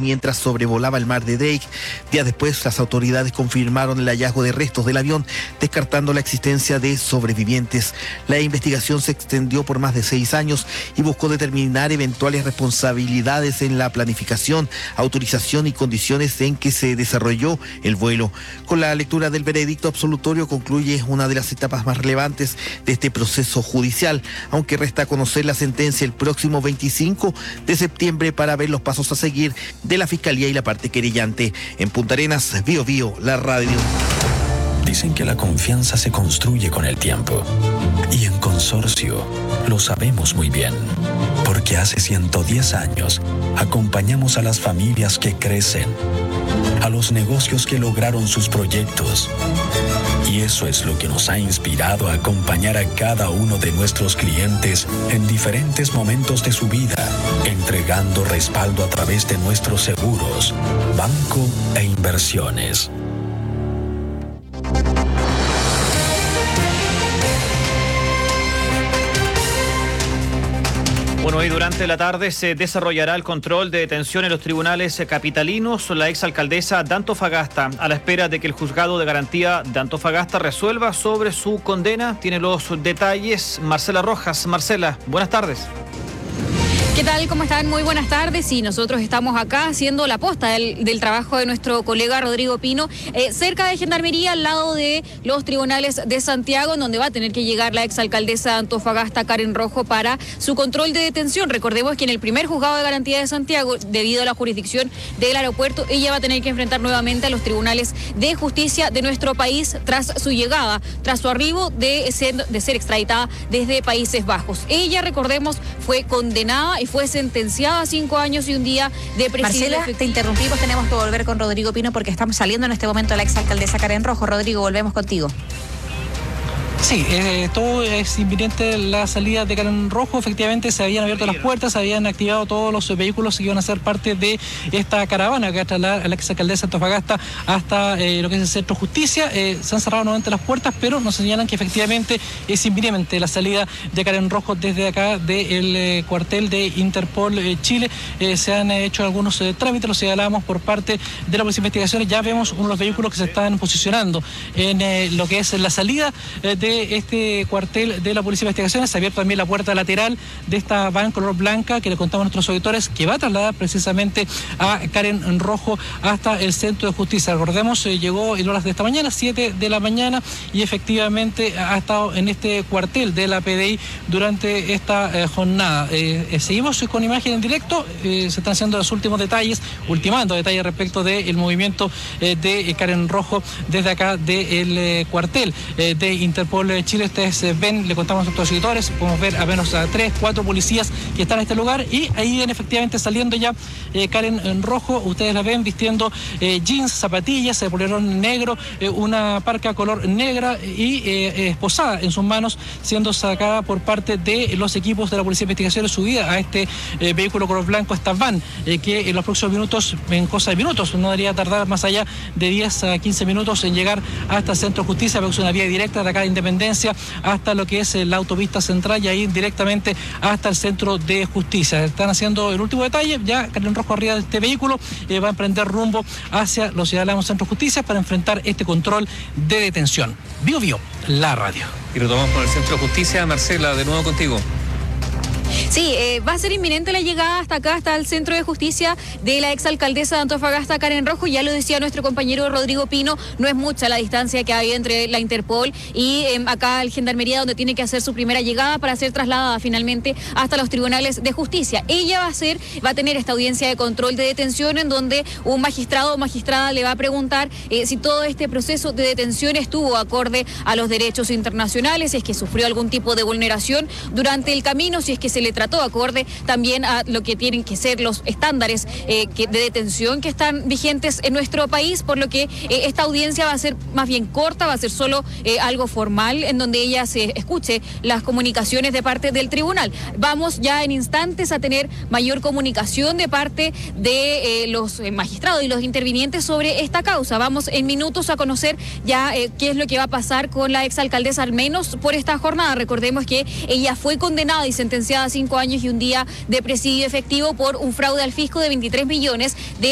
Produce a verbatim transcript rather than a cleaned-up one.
mientras sobrevolaba el mar de Drake. Días después, las autoridades confirmaron el hallazgo de restos del avión, descartando la existencia de sobrevivientes. La investigación se extendió por más de seis años y buscó determinar eventuales responsabilidades en la planificación, autorización y condiciones en que se desarrolló el vuelo. Con la lectura del veredicto absolutorio concluye una de las etapas más relevantes de este proceso judicial, aunque resta conocer la sentencia el próximo veinticinco de septiembre para ver los pasos a seguir de la Fiscalía y la parte querellante. En Punta Arenas, Bío Bío, la radio. Dicen que la confianza se construye con el tiempo. Y en Consorcio lo sabemos muy bien. Porque hace ciento diez años acompañamos a las familias que crecen, a los negocios que lograron sus proyectos. Y eso es lo que nos ha inspirado a acompañar a cada uno de nuestros clientes en diferentes momentos de su vida, entregando respaldo a través de nuestros seguros, banco e inversiones. Bueno, hoy durante la tarde se desarrollará el control de detención en los tribunales capitalinos. La exalcaldesa de Antofagasta, a la espera de que el juzgado de garantía de Antofagasta resuelva sobre su condena, tiene los detalles Marcela Rojas. Marcela, buenas tardes. ¿Qué tal? ¿Cómo están? Muy buenas tardes. Y nosotros estamos acá haciendo la posta del, del trabajo de nuestro colega Rodrigo Pino, eh, cerca de Gendarmería, al lado de los tribunales de Santiago, en donde va a tener que llegar la exalcaldesa de Antofagasta, Karen Rojo, para su control de detención. Recordemos que en el primer juzgado de garantía de Santiago, debido a la jurisdicción del aeropuerto, ella va a tener que enfrentar nuevamente a los tribunales de justicia de nuestro país tras su llegada, tras su arribo de ser, de ser extraditada desde Países Bajos. Ella, recordemos, fue condenada y fue sentenciada a cinco años y un día de presidio. Marcela, te interrumpimos, tenemos que volver con Rodrigo Pino porque estamos saliendo en este momento la exalcaldesa Karen Rojo. Rodrigo, volvemos contigo. Sí, eh, todo es inminente la salida de Karen Rojo. Efectivamente se habían abierto las puertas, se habían activado todos los vehículos que iban a ser parte de esta caravana que va a trasladar a la exalcaldesa de Antofagasta hasta eh, lo que es el Centro Justicia. Eh, se han cerrado nuevamente las puertas, pero nos señalan que efectivamente es inminente la salida de Karen Rojo desde acá del eh, cuartel de Interpol eh, Chile. Eh, se han eh, hecho algunos eh, trámites, los señalamos por parte de la Policía de Investigaciones. Ya vemos uno de los vehículos que se están posicionando en eh, lo que es la salida eh, de este cuartel de la Policía de Investigaciones. Se ha abierto también la puerta lateral de esta van color blanca que le contamos a nuestros auditores, que va a trasladar precisamente a Karen Rojo hasta el Centro de Justicia. Recordemos, eh, llegó en horas de esta mañana, siete de la mañana, y efectivamente ha estado en este cuartel de la P D I durante esta eh, jornada. Eh, eh, seguimos con imagen en directo, eh, se están haciendo los últimos detalles, ultimando detalles respecto del movimiento eh, de eh, Karen Rojo desde acá del eh, cuartel eh, de Interpol eh, Chile. Ustedes eh, ven, le contamos a nuestros auditores, podemos ver a menos a tres, cuatro policías que están en este lugar, y ahí viene efectivamente saliendo ya eh, Karen Rojo. Ustedes la ven vistiendo eh, jeans, zapatillas, eh, polerón negro, eh, una parca color negra y eh, esposada en sus manos, siendo sacada por parte de los equipos de la Policía de Investigaciones, subida a este eh, vehículo color blanco, esta van, eh, que en los próximos minutos, en cosa de minutos, no debería tardar más allá de diez a quince minutos en llegar hasta el Centro de Justicia, porque es una vía directa de acá de Independencia hasta lo que es la autopista central y ahí directamente hasta el Centro de Justicia. Están haciendo el último detalle, ya Karen Rojo arriba de este vehículo eh, va a emprender rumbo hacia los ciudadanos Centro de Justicia para enfrentar este control de detención. Bío Bío, la radio. Y lo tomamos por el Centro de Justicia. Marcela, de nuevo contigo. Sí, eh, va a ser inminente la llegada hasta acá, hasta el Centro de Justicia de la exalcaldesa de Antofagasta, Karen Rojo. Ya lo decía nuestro compañero Rodrigo Pino, no es mucha la distancia que hay entre la Interpol y eh, acá el Gendarmería, donde tiene que hacer su primera llegada para ser trasladada finalmente hasta los tribunales de justicia. Ella va a ser, va a tener esta audiencia de control de detención en donde un magistrado o magistrada le va a preguntar eh, si todo este proceso de detención estuvo acorde a los derechos internacionales, si es que sufrió algún tipo de vulneración durante el camino, si es que se le trató acorde también a lo que tienen que ser los estándares eh, que, de detención que están vigentes en nuestro país, por lo que eh, esta audiencia va a ser más bien corta, va a ser solo eh, algo formal en donde ella se escuche las comunicaciones de parte del tribunal. Vamos ya en instantes a tener mayor comunicación de parte de eh, los magistrados y los intervinientes sobre esta causa. Vamos en minutos a conocer ya eh, qué es lo que va a pasar con la exalcaldesa, al menos por esta jornada. Recordemos que ella fue condenada y sentenciada a cinco años y un día de presidio efectivo por un fraude al fisco de veintitrés millones de